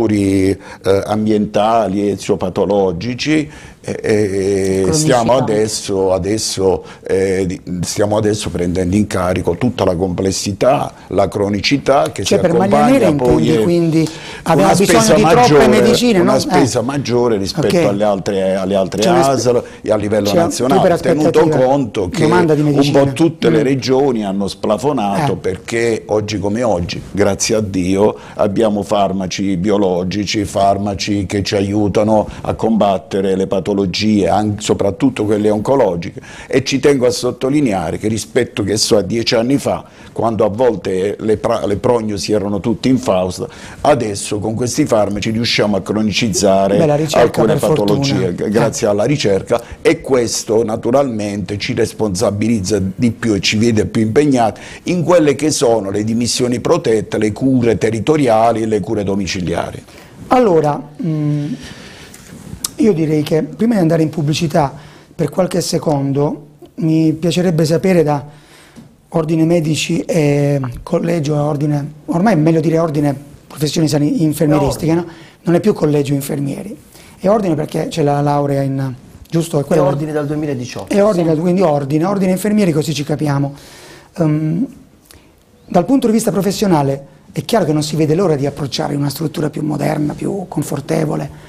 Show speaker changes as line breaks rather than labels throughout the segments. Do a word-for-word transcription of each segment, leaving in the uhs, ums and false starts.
fattori eh, ambientali, eziopatologici. E stiamo adesso, adesso, eh, stiamo adesso prendendo in carico tutta la complessità, la cronicità che
cioè
si
per
accompagna poi
intendi, quindi
una
bisogno
spesa
di
maggiore,
troppe medicine,
una
no?
spesa
eh.
maggiore rispetto
okay.
alle altre, alle altre
cioè
A S L e a livello nazionale, tenuto conto che un po' tutte mm. le regioni hanno splafonato eh. perché oggi come oggi, grazie a Dio, abbiamo farmaci biologici, farmaci che ci aiutano a combattere le patologie, anche soprattutto quelle oncologiche, e ci tengo a sottolineare che rispetto che so a dieci anni fa, quando a volte le, le prognosi erano tutte infauste, adesso con questi farmaci riusciamo a cronicizzare Beh, alcune patologie fortuna. grazie eh. alla ricerca, e questo naturalmente ci responsabilizza di più e ci vede più impegnati in quelle che sono le dimissioni protette, le cure territoriali e le cure domiciliari.
Allora, mh, io direi che prima di andare in pubblicità per qualche secondo mi piacerebbe sapere da Ordine Medici e Collegio, ordine, ormai è meglio dire Ordine Professioni Infermieristiche, no? Non è più Collegio Infermieri, è Ordine perché c'è la laurea in... giusto?
È, è Ordine dal duemiladiciotto.
È Ordine, sì. Quindi Ordine, Ordine Infermieri, così ci capiamo. Um, dal punto di vista professionale è chiaro che non si vede l'ora di approcciare una struttura più moderna, più confortevole.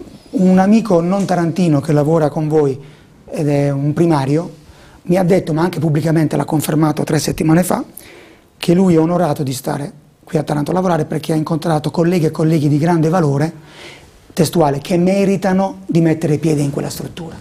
Un amico non tarantino che lavora con voi ed è un primario mi ha detto, ma anche pubblicamente l'ha confermato tre settimane fa, che lui è onorato di stare qui a Taranto a lavorare perché ha incontrato colleghi e colleghi di grande valore, testuale, che meritano di mettere piede in quella struttura.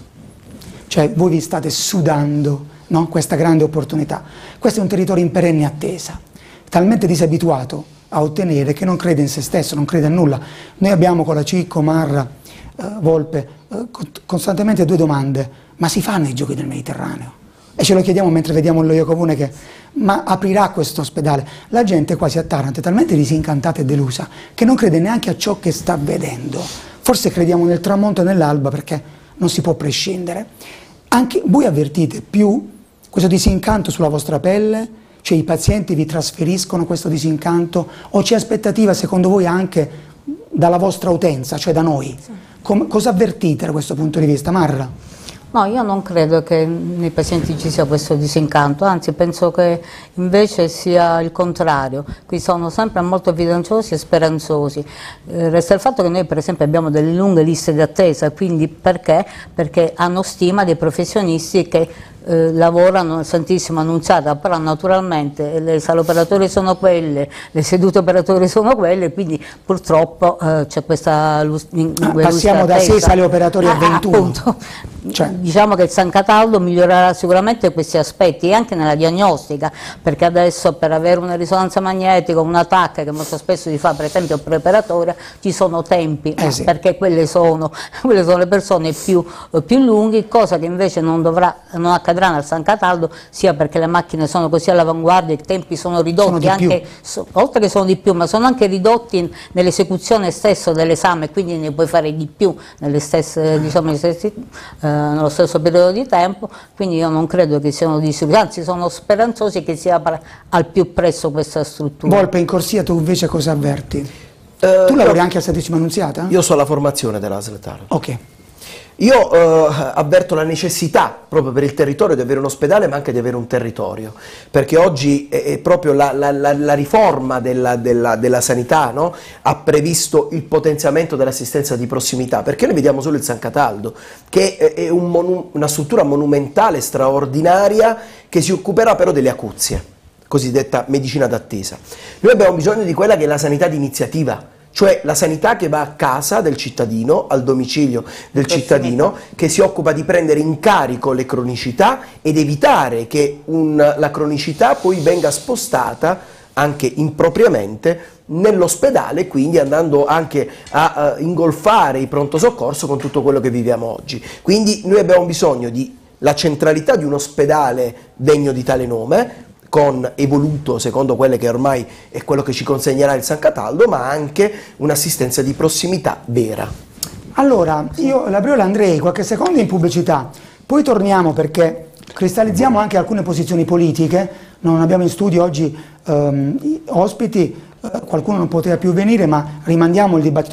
Cioè voi vi state sudando, no? Questa grande opportunità. Questo è un territorio in perenne attesa, talmente disabituato a ottenere che non crede in se stesso, non crede a nulla. Noi abbiamo con la Cicco, Marra, Uh, Volpe, uh, costantemente due domande: ma si fanno i giochi del Mediterraneo? E ce lo chiediamo mentre vediamo l'Oio Comune che ma aprirà questo ospedale. La gente quasi a Taranto è talmente disincantata e delusa che non crede neanche a ciò che sta vedendo. Forse crediamo nel tramonto e nell'alba perché non si può prescindere. Anche voi avvertite più questo disincanto sulla vostra pelle? Cioè i pazienti vi trasferiscono questo disincanto? O c'è aspettativa secondo voi anche dalla vostra utenza, cioè da noi? Sì. Com- cosa avvertite da questo punto di vista, Marra?
No, io non credo che nei pazienti ci sia questo disincanto, anzi penso che invece sia il contrario. Qui sono sempre molto fiduciosi e speranzosi. Eh, resta il fatto che noi per esempio abbiamo delle lunghe liste di attesa, quindi perché? Perché hanno stima dei professionisti che Eh, lavorano nel Santissimo Annunziata, però naturalmente le sale operatorie sono quelle, le sedute operatorie sono quelle, quindi purtroppo eh, c'è questa
ah, passiamo da sei sale operatorie a ventuno.
Appunto, cioè. Diciamo che il San Cataldo migliorerà sicuramente questi aspetti e anche nella diagnostica, perché adesso per avere una risonanza magnetica, una T A C che molto spesso si fa per esempio preoperatoria, ci sono tempi,
eh sì.
perché quelle sono, quelle sono le persone più, più lunghe, cosa che invece non dovrà, non accadrà nel San Cataldo, sia perché le macchine sono così all'avanguardia, i tempi sono ridotti,
sono
anche, so, oltre che sono di più, ma sono anche ridotti nell'esecuzione stesso dell'esame, quindi ne puoi fare di più nelle stesse, diciamo, nelle stesse, eh, nello stesso periodo di tempo, quindi io non credo che siano disillusi, anzi sono speranzosi che si apra al più presto questa struttura.
Volpe, in corsia tu invece cosa avverti? Uh, tu lavori io, anche al Santissima Annunziata?
Io so la formazione dell'A S L Taranto.
Ok.
Io eh, avverto la necessità proprio per il territorio di avere un ospedale, ma anche di avere un territorio, perché oggi è, è proprio la, la, la, la riforma della, della, della sanità, no? Ha previsto il potenziamento dell'assistenza di prossimità, perché noi vediamo solo il San Cataldo, che è, è un monu- una struttura monumentale, straordinaria, che si occuperà però delle acuzie, cosiddetta medicina d'attesa. Noi abbiamo bisogno di quella che è la sanità di iniziativa, cioè la sanità che va a casa del cittadino, al domicilio del cittadino, che si occupa di prendere in carico le cronicità ed evitare che un, la cronicità poi venga spostata anche impropriamente nell'ospedale, quindi andando anche a, a ingolfare il pronto soccorso con tutto quello che viviamo oggi. Quindi noi abbiamo bisogno di la centralità di un ospedale degno di tale nome, con evoluto secondo quelle che ormai è quello che ci consegnerà il San Cataldo, ma anche un'assistenza di prossimità vera.
Allora, io Labriola andrei qualche secondo in pubblicità, poi torniamo perché cristallizziamo anche alcune posizioni politiche. Non abbiamo in studio oggi um, ospiti, uh, qualcuno non poteva più venire, ma rimandiamo il dibattito